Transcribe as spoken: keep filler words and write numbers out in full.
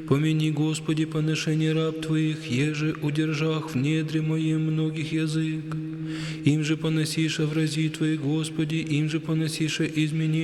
Помяни, Господи, поношение раб Твоих, еже удержах в недре моем многих язык. Им же поносиша врази Твои, Господи, им же поносиша изменения